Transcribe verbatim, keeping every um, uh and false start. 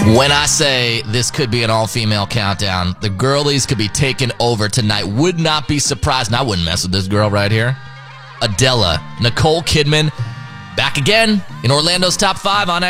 When I say this could be an all-female countdown, the girlies could be taken over tonight. Would not be surprised, and I wouldn't mess with this girl right here. Adela, Nicole Kidman, back again in Orlando's Top five on